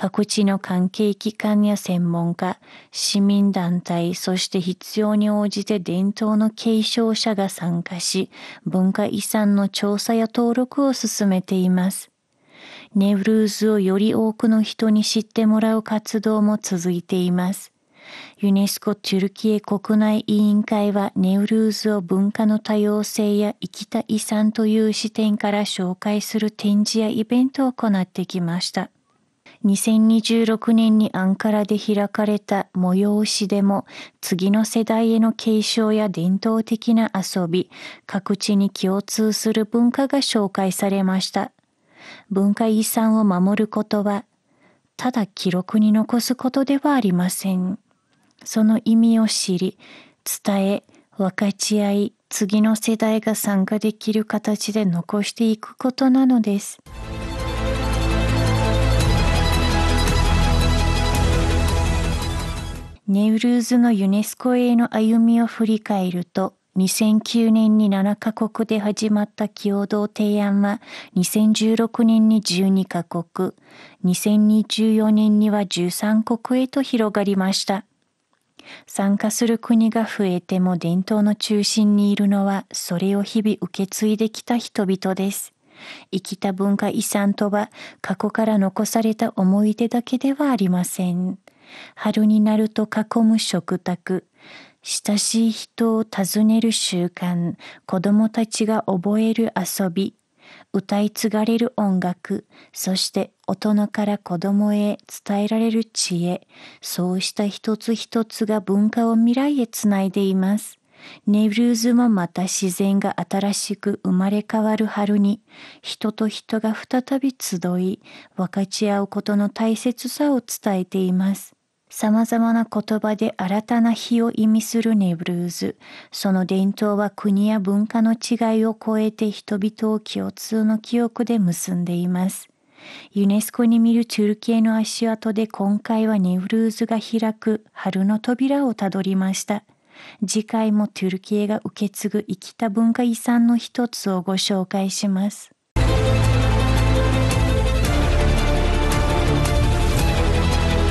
各地の関係機関や専門家、市民団体、そして必要に応じて伝統の継承者が参加し、文化遺産の調査や登録を進めています。ネウルーズをより多くの人に知ってもらう活動も続いています。ユネスコ・トゥルキエ国内委員会はネウルーズを文化の多様性や生きた遺産という視点から紹介する展示やイベントを行ってきました。2026年にアンカラで開かれた催しでも次の世代への継承や伝統的な遊び、各地に共通する文化が紹介されました。文化遺産を守ることは、ただ記録に残すことではありません。その意味を知り、伝え、分かち合い、次の世代が参加できる形で残していくことなのです。ネウルーズのユネスコへの歩みを振り返ると、2009年に7カ国で始まった共同提案は、2016年に12カ国、2024年には13国へと広がりました。参加する国が増えても伝統の中心にいるのは、それを日々受け継いできた人々です。生きた文化遺産とは、過去から残された思い出だけではありません。春になると囲む食卓、親しい人を訪ねる習慣、子供たちが覚える遊び、歌い継がれる音楽、そして大人から子供へ伝えられる知恵、そうした一つ一つが文化を未来へつないでいます。ネウルーズもまた自然が新しく生まれ変わる春に、人と人が再び集い、分かち合うことの大切さを伝えています。様々な言葉で新たな日を意味するネウルーズ。その伝統は国や文化の違いを超えて人々を共通の記憶で結んでいます。ユネスコに見るトゥルキエの足跡で今回はネウルーズが開く春の扉をたどりました。次回もトゥルキエが受け継ぐ生きた文化遺産の一つをご紹介します。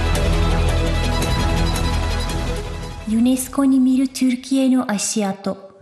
ユネスコに見るトゥルキエの足跡。